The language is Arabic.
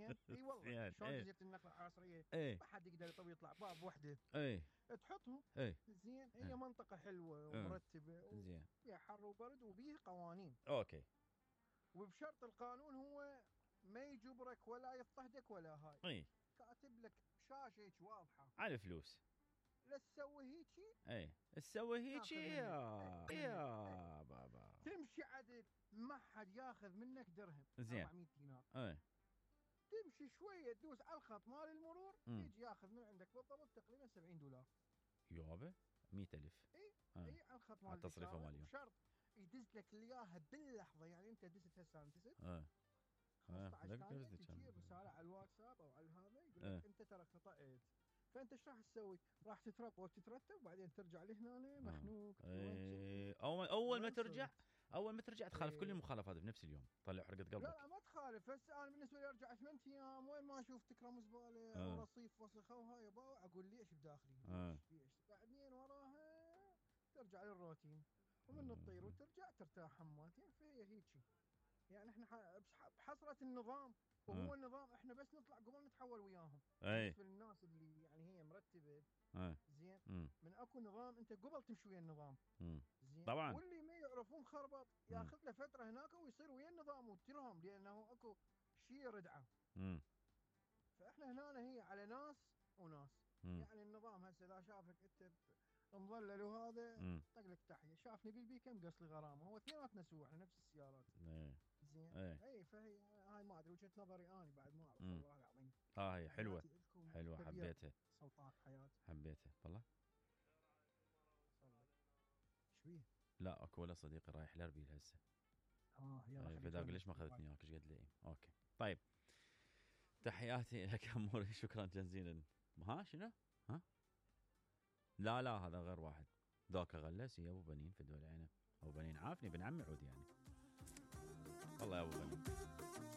زين اي والله شلون ايه جزيره النخله العصريه ايه ما حد يقدر يطلع باب وحده ايه تحطهم. ايه زين هي ايه منطقه حلوه ايه ومرتبه زين وفيها حر وبرد وبيه قوانين، اوكي. وبشرط القانون هو ما يجبرك ولا يضطهدك ولا هاي، ايه كاتب لك شاشه هيك واضحه على فلوس. لا تسوي هيجي ايه تسوي ناخذ هيجي منك يا بابا. تمشي عدل ما حد ياخذ منك درهم. زين 400 دينار ايه تمشي شويه تدوس على الخط مال المرور يجي ياخذ من عندك بالضبط تقريبا $70. يابا 100,000. اي اه اي على الخط على مال التصريفه الاشاره، مال اليوم. وبشرط يدز لك اياها باللحظه. يعني انت دست هسه دست اه اه 15 ذاك ثانيه قصدي تجي كان. رساله على الواتساب او على هذا يقول اه لك انت ترى خطأت. فانت ايش راح تسوي؟ راح تترقب وتترتب وبعدين ترجع لهنا اه مخنوق وين ايه اول ما وين ترجع، صرت؟ اول ما ترجع تخالف كل إيه. المخالفات بنفس اليوم، طلع حرقه لا قلبك. لا ما تخالف. هسه انا بالنسبه لي ارجع 8 ايام وين ما اشوف تكرم زباله او اه رصيف وسخه وهاي يبا اقول ليش بداخلي اه ليش بعدين وراها ترجع للروتين ومن تطير وترجع ترتاح حماتين. فهي هيجي يعني احنا بحسرة النظام. اه وهو النظام احنا بس نطلع قبل نتحول وياهم. اي بالنسبه للناس اللي يعني هي مرتبه اه زين امم من اكو نظام انت قبل تمشي ويا النظام. امم زين طبعا. واللي ما يعرفون خربط امم ياخذ له فتره هناك ويصير ويا النظام وترهم لانه اكو شيء ردعه. امم فاحنا هنا هي على ناس وناس. امم يعني النظام هسه اذا شافك انت مظلل وهذا امم طق لك تحيه، شافني بالبيكم قص لي غرامه. هو اثنيناتنا سوى احنا نفس السيارات. ايه زين ايه اي فهي هاي ما ادري وجهه نظري اني بعد ما اعرف امم والله العظيم. اه هي حلوه، تحياتي لكم حلوه كبير حبيتها، سلطان حياه. حبيتها والله. صلي ايش بيه؟ لا اكو ولا صديقي رايح لاربيل هسه. يلا خليك فداق ليش ما ونس. اخذتني اياك ايش قد لي. اوكي طيب، تحياتي لك اموري، شكرا جزيلا. ها شنو؟ ها لا لا هذا غير واحد، ذاك غلس يا ابو بنين في دول عينه. ابو بنين عافني بن عمي عود يعني. والله يا ابو بنين.